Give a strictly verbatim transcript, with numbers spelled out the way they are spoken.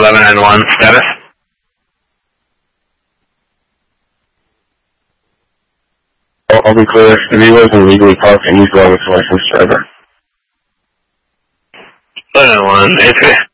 eleven nine one, status? I'll, I'll be clear. If he wasn't legally parked, he's going with a licensed driver. eleven nine one, eight three.